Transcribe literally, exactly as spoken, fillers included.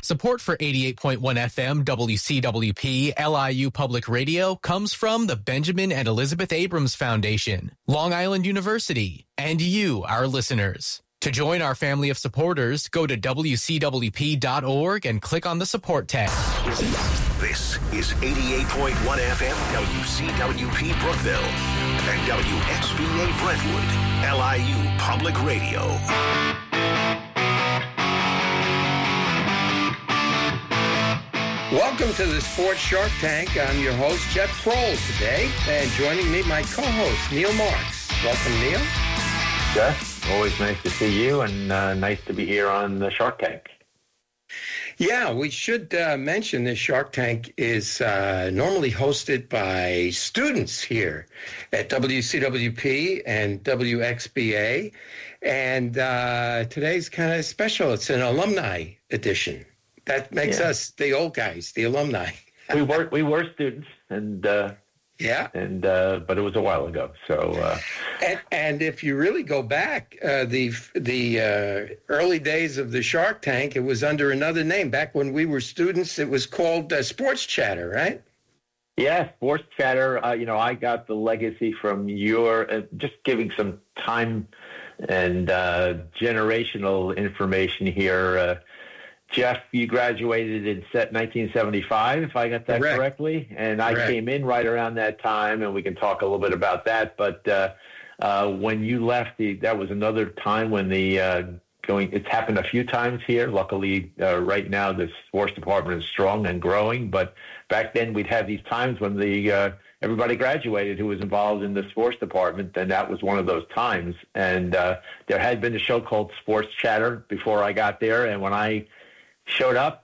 Support for eighty-eight point one F M W C W P L I U Public Radio comes from the Benjamin and Elizabeth Abrams Foundation, Long Island University, and you, our listeners. To join our family of supporters, go to W C W P dot org and click on the support tab. This is eighty-eight point one F M W C W P Brookville and W X B A Brentwood, L I U Public Radio. Welcome to the Sports Shark Tank. I'm your host, Jeff Kroll, today. And joining me, my co-host, Neil Marks. Welcome, Neil. Jeff, always nice to see you, and uh, nice to be here on the Shark Tank. Yeah, we should uh, mention this Shark Tank is uh, normally hosted by students here at W C W P and W X B A. And uh, today's kind of special. It's an alumni edition. That makes yeah. us the old guys, the alumni. we were we were students, and uh, yeah, and uh, but it was a while ago. So, uh, and, and if you really go back, uh, the the uh, early days of the Shark Tank, it was under another name. Back when we were students, it was called uh, Sports Chatter, right? Yeah, Sports Chatter. Uh, you know, I got the legacy from your uh, just giving some time and uh, generational information here. Uh, Jeff, you graduated in nineteen seventy-five, if I got that Correct. correctly. And I Correct. came in right around that time, and we can talk a little bit about that. But uh, uh, when you left, the, that was another time when the uh, going. It's happened a few times here. Luckily, uh, right now, the sports department is strong and growing. But back then, we'd have these times when the uh, everybody graduated who was involved in the sports department, and that was one of those times. And uh, there had been a show called Sports Chatter before I got there, and when I showed up,